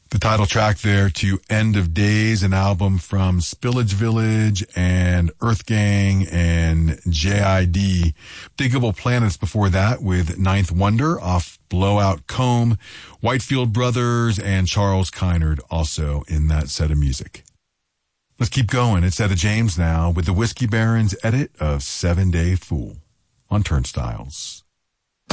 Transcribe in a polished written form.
The title track there to End of Days, an album from Spillage Village and Earth Gang and JID. Diggable Planets before that with Ninth Wonder off Blowout Comb, Whitefield Brothers, and Charles Kynard also in that set of music. Let's keep going. It's Etta James now with the Whiskey Barons edit of 7 Day Fool on Turnstiles.